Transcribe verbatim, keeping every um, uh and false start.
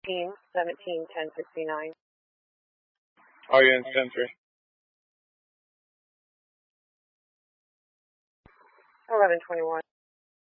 team seventeen ten sixty-nine. All units ten three. eleven twenty-one.